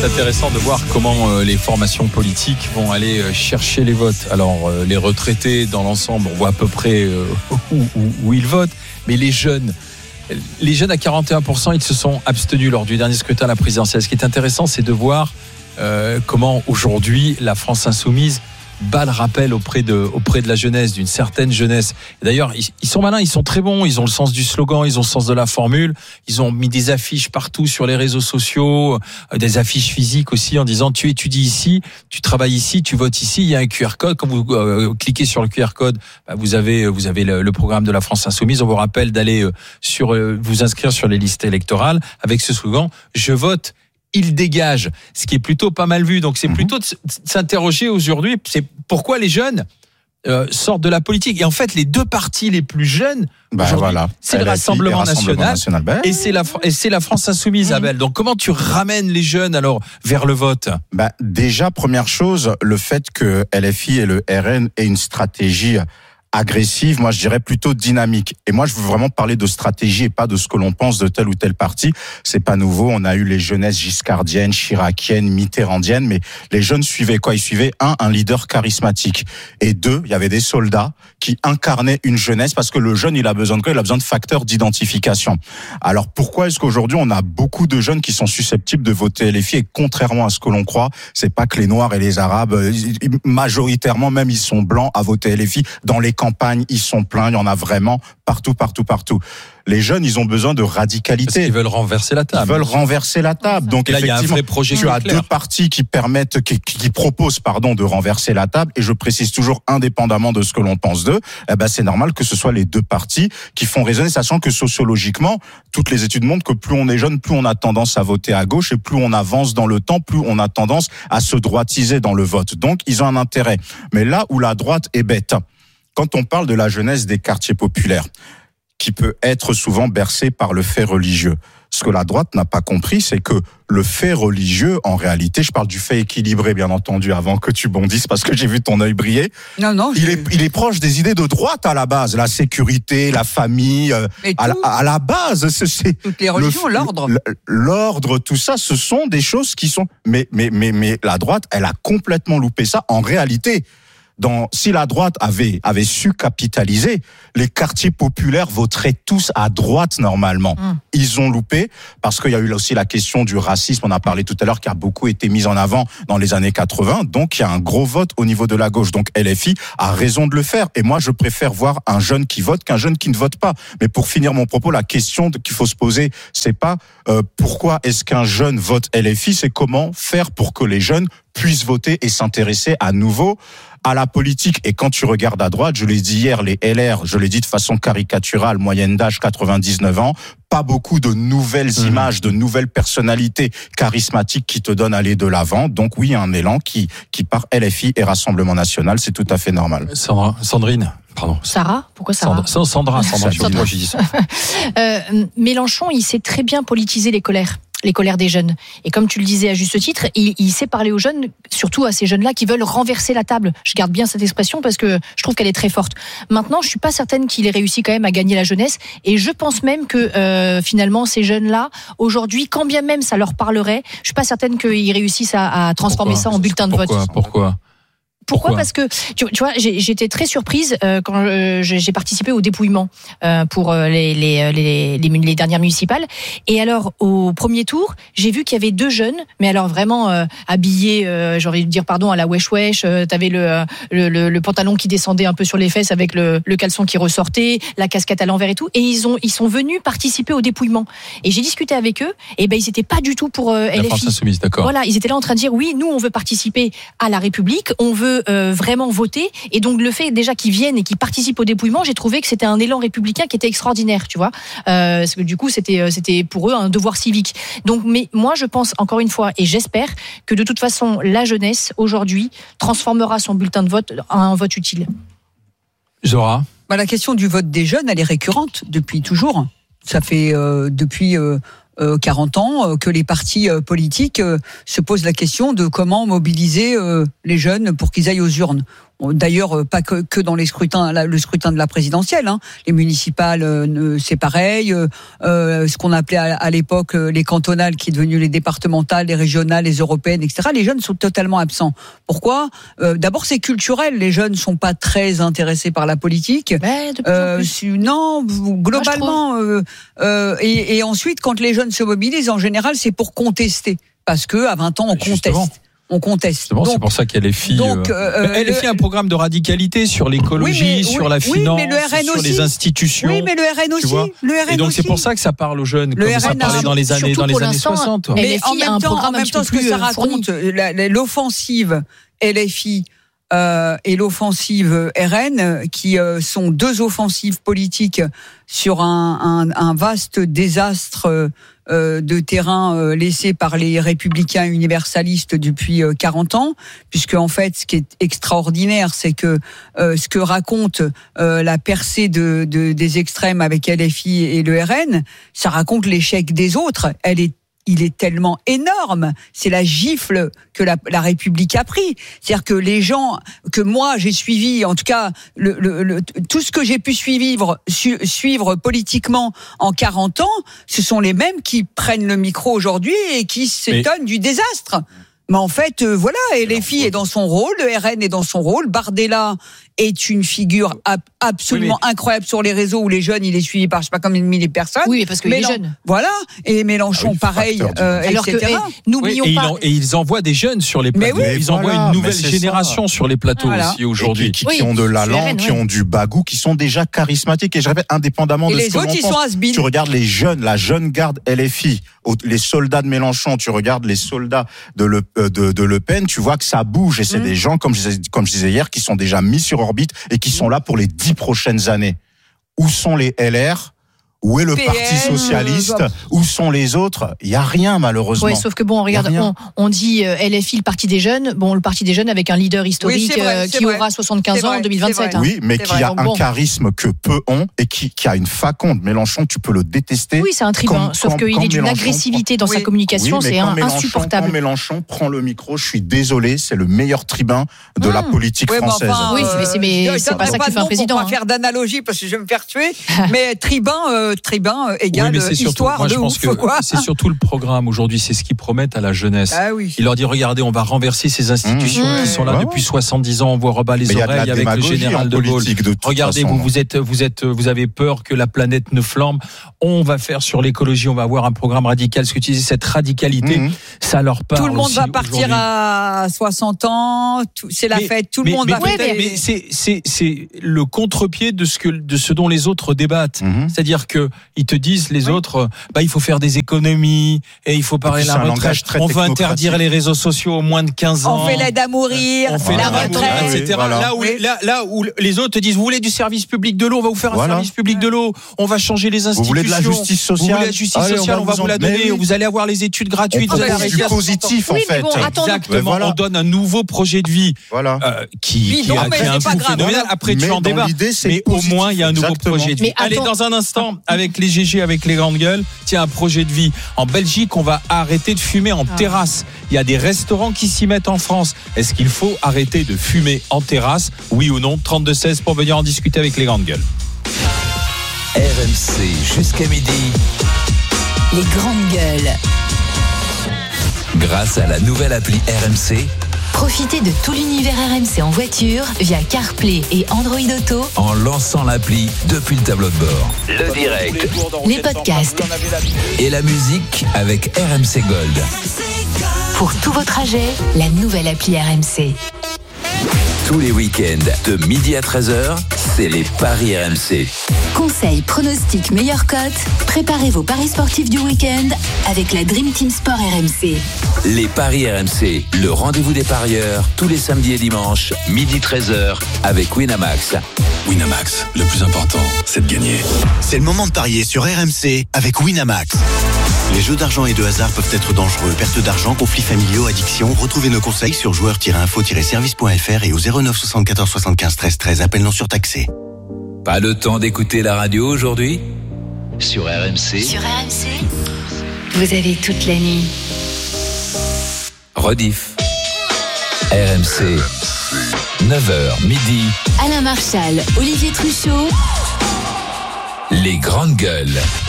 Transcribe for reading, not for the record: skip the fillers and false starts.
C'est intéressant de voir comment les formations politiques vont aller chercher les votes. Alors, les retraités, dans l'ensemble, on voit à peu près où ils votent. Mais les jeunes à 41%, ils se sont abstenus lors du dernier scrutin à la présidentielle. Ce qui est intéressant, c'est de voir comment aujourd'hui la France insoumise bat le rappel auprès de la jeunesse, d'une certaine jeunesse. D'ailleurs, ils sont malins, ils sont très bons, ils ont le sens du slogan, ils ont le sens de la formule, ils ont mis des affiches partout sur les réseaux sociaux, des affiches physiques aussi en disant tu étudies ici, tu travailles ici, tu votes ici, il y a un QR code, quand vous cliquez sur le QR code, vous avez le programme de la France Insoumise, on vous rappelle d'aller vous inscrire sur les listes électorales avec ce slogan « Je vote ». Il dégage, ce qui est plutôt pas mal vu. Donc c'est plutôt de s'interroger aujourd'hui, c'est pourquoi les jeunes sortent de la politique. Et en fait, les deux partis les plus jeunes, c'est le Rassemblement national et c'est la France Insoumise, Abel. Donc comment tu ramènes les jeunes alors vers le vote ? Déjà, première chose, le fait que LFI et le RN aient une stratégie agressive, moi je dirais plutôt dynamique. Et moi je veux vraiment parler de stratégie et pas de ce que l'on pense de tel ou tel parti. C'est pas nouveau, on a eu les jeunesses giscardiennes, chiraciennes, mitterrandiennes, mais les jeunes suivaient quoi ? Ils suivaient un leader charismatique. Et deux, il y avait des soldats qui incarnaient une jeunesse parce que le jeune, il a besoin de quoi ? Il a besoin de facteurs d'identification. Alors pourquoi est-ce qu'aujourd'hui on a beaucoup de jeunes qui sont susceptibles de voter LFI et contrairement à ce que l'on croit, c'est pas que les Noirs et les Arabes, majoritairement même ils sont blancs à voter LFI. Dans les campagnes, ils sont pleins, il y en a vraiment partout. Les jeunes, ils ont besoin de radicalité. Parce qu'ils veulent renverser la table. Ils veulent renverser la table. Donc là, effectivement, il y a un vrai projet tu as deux partis qui proposent de renverser la table. Et je précise toujours, indépendamment de ce que l'on pense d'eux, c'est normal que ce soit les deux partis qui font résonner, sachant que sociologiquement, toutes les études montrent que plus on est jeune, plus on a tendance à voter à gauche et plus on avance dans le temps, plus on a tendance à se droitiser dans le vote. Donc, ils ont un intérêt. Mais là où la droite est bête, quand on parle de la jeunesse des quartiers populaires, qui peut être souvent bercée par le fait religieux. Ce que la droite n'a pas compris, c'est que le fait religieux, en réalité, je parle du fait équilibré, bien entendu, avant que tu bondisses, parce que j'ai vu ton œil briller. Non. Il est proche des idées de droite à la base, la sécurité, la famille, à la base, c'est toutes les religions, l'ordre, tout ça, ce sont des choses qui sont. Mais la droite, elle a complètement loupé ça. En réalité. Si la droite avait su capitaliser, les quartiers populaires voteraient tous à droite normalement. Ils ont loupé parce qu'il y a eu aussi la question du racisme, on a parlé tout à l'heure, qui a beaucoup été mise en avant dans les années 80. Donc il y a un gros vote au niveau de la gauche. Donc LFI a raison de le faire. Et moi je préfère voir un jeune qui vote qu'un jeune qui ne vote pas. Mais pour finir mon propos, la question qu'il faut se poser, c'est pas pourquoi est-ce qu'un jeune vote LFI, c'est comment faire pour que les jeunes puissent voter et s'intéresser à nouveau à la politique. Et quand tu regardes à droite, je l'ai dit hier, les LR, je l'ai dit de façon caricaturale, moyenne d'âge 99 ans, pas beaucoup de nouvelles images, de nouvelles personnalités charismatiques qui te donnent à aller de l'avant. Donc oui, un élan qui part LFI et Rassemblement National, c'est tout à fait normal. Sandrine. Pardon. Sarah ? Pourquoi Sarah ? Sandra, moi j'ai dit ça. Mélenchon, il sait très bien politiser les colères des jeunes. Et comme tu le disais à juste titre, il sait parler aux jeunes, surtout à ces jeunes-là qui veulent renverser la table. Je garde bien cette expression parce que je trouve qu'elle est très forte. Maintenant, je suis pas certaine qu'il ait réussi quand même à gagner la jeunesse. Et je pense même que finalement, ces jeunes-là, aujourd'hui, quand bien même ça leur parlerait, je suis pas certaine qu'ils réussissent à transformer ça en bulletin de vote. Pourquoi ? Parce que tu vois, j'étais très surprise quand j'ai participé au dépouillement pour les dernières municipales. Et alors au premier tour, j'ai vu qu'il y avait deux jeunes, mais alors vraiment habillés, j'ai envie de dire à la wesh wesh. T'avais le pantalon qui descendait un peu sur les fesses avec le caleçon qui ressortait, la casquette à l'envers et tout. Et ils sont venus participer au dépouillement. Et j'ai discuté avec eux. Et ils étaient pas du tout pour LFI. La France Insoumise, d'accord. Voilà, ils étaient là en train de dire oui, nous on veut participer à la République, on veut vraiment voter. Et donc le fait déjà qu'ils viennent et qu'ils participent au dépouillement, j'ai trouvé que c'était un élan républicain qui était extraordinaire, tu vois. Parce que du coup c'était pour eux un devoir civique. Donc mais moi je pense encore une fois et j'espère que de toute façon la jeunesse aujourd'hui transformera son bulletin de vote en un vote utile. Zora. La question du vote des jeunes, elle est récurrente depuis toujours. Ça fait depuis 40 ans que les partis politiques se posent la question de comment mobiliser les jeunes pour qu'ils aillent aux urnes. d'ailleurs pas que dans les scrutins, le scrutin de la présidentielle, hein. Les municipales, c'est pareil. Ce qu'on appelait à l'époque les cantonales, qui est devenu les départementales, les régionales, les européennes, etc. Les jeunes sont totalement absents. Pourquoi ? D'abord, c'est culturel. Les jeunes sont pas très intéressés par la politique. Non, globalement. Et ensuite, quand les jeunes se mobilisent, en général, c'est pour contester. Parce que à 20 ans, on conteste. Donc, c'est pour ça qu'il y a les filles. LFI a un programme de radicalité sur l'écologie, sur la finance, sur les institutions. Oui, mais le RN aussi. Et donc c'est pour ça que ça parle aux jeunes, comme ça parlait dans les années 60. Mais en même temps, ce que ça raconte, l'offensive LFI et l'offensive RN, qui sont deux offensives politiques sur un vaste désastre de terrain laissé par les républicains universalistes depuis 40 ans, puisque en fait, ce qui est extraordinaire, c'est que ce que raconte la percée des extrêmes avec LFI et le RN, ça raconte l'échec des autres. Il est tellement énorme, c'est la gifle que la République a pris. C'est-à-dire que les gens que moi j'ai suivis, en tout cas tout ce que j'ai pu suivre politiquement en 40 ans, ce sont les mêmes qui prennent le micro aujourd'hui et qui s'étonnent du désastre. Mais en fait, voilà, LFI est dans son rôle, le RN est dans son rôle, Bardella est une figure absolument incroyable sur les réseaux où les jeunes, il est suivi par je sais pas combien de milliers de personnes. Oui, parce qu'il est jeune. Voilà, et Mélenchon pareil, alors etc. N'oublions pas. Et ils envoient des jeunes sur les plateaux. Ils envoient une nouvelle génération sur les plateaux aussi aujourd'hui. Qui ont de l'allant, qui ont du bagou, qui sont déjà charismatiques. Et je répète, indépendamment de ce que l'on pense. Les autres, ils sont has-been. Tu regardes les jeunes, la jeune garde LFI, les soldats de Mélenchon, tu regardes les soldats de Le Pen, tu vois que ça bouge. Et c'est des gens, comme je disais hier, qui sont déjà mis sur orbite et qui sont là pour les 10 prochaines années. Où sont les LR ? Où est le Parti Socialiste ? Où sont les autres ? Il n'y a rien, malheureusement. Oui, sauf que bon, regarde, on dit LFI, le Parti des Jeunes. Bon, le Parti des Jeunes avec un leader historique qui aura 75 ans en 2027. Oui, mais qui a un charisme que peu ont et qui a une faconde. Mélenchon, tu peux le détester. Oui, c'est un tribun. Sauf qu'il est d'une agressivité dans sa communication, c'est insupportable. Quand Mélenchon prend le micro, je suis désolé, c'est le meilleur tribun de la politique française. Oui, mais c'est pas ça qui fait un président. On va faire d'analogie parce que je vais me faire tuer. Mais tribun égale histoire moi, de je pense que c'est surtout le programme aujourd'hui, c'est ce qu'ils promettent à la jeunesse. Il leur dit, regardez, on va renverser ces institutions qui sont là depuis 70 ans, on voit rebat les oreilles avec le général de Gaulle. Regardez, vous avez peur que la planète ne flambe. On va faire sur l'écologie, on va avoir un programme radical. Ce que tu disais, cette radicalité, ça leur parle. Tout le monde va partir à 60 ans, c'est la fête, tout le monde va fêter. Mais c'est le contre-pied de ce dont les autres débattent. C'est-à-dire que ils te disent les autres, il faut faire des économies et il faut parler de la retraite. On veut interdire les réseaux sociaux aux moins de 15 ans. On fait l'aide à mourir, on fait la retraite, etc. Là où les autres te disent, vous voulez du service public de l'eau, on va vous faire un service public de l'eau. On va changer les institutions. Vous voulez de la justice sociale. Vous voulez la justice sociale, on va vous la donner. Vous allez avoir les études gratuites. On propose du positif en fait. Exactement. On donne un nouveau projet de vie qui a un coût phénoménal. Après tu en débats. Mais au moins il y a un nouveau projet de vie. Allez, dans un instant, avec les GG, avec les grandes gueules, tiens, un projet de vie. En Belgique, on va arrêter de fumer en terrasse. Il y a des restaurants qui s'y mettent en France. Est-ce qu'il faut arrêter de fumer en terrasse ? Oui ou non ? 32-16 pour venir en discuter avec les grandes gueules. RMC jusqu'à midi. Les grandes gueules. Grâce à la nouvelle appli RMC, profitez de tout l'univers RMC en voiture via CarPlay et Android Auto en lançant l'appli depuis le tableau de bord. Le direct, les podcasts et la musique avec RMC Gold. Pour tous vos trajets, la nouvelle appli RMC. Tous les week-ends, de midi à 13h, c'est les paris RMC. Conseils, pronostics, meilleures cotes. Préparez vos paris sportifs du week-end avec la Dream Team Sport RMC. Les paris RMC, le rendez-vous des parieurs, tous les samedis et dimanches, midi 13h, avec Winamax. Winamax, le plus important, c'est de gagner. C'est le moment de parier sur RMC avec Winamax. Les jeux d'argent et de hasard peuvent être dangereux. Perte d'argent, conflits familiaux, addiction. Retrouvez nos conseils sur joueurs-info-service.fr et au 09 74 75 13 13. Appel non surtaxé. Pas le temps d'écouter la radio aujourd'hui ? Sur RMC. Sur RMC, vous avez toute la nuit. Rediff. RMC. 9h midi. Alain Marchal, Olivier Truchot. Les grandes gueules.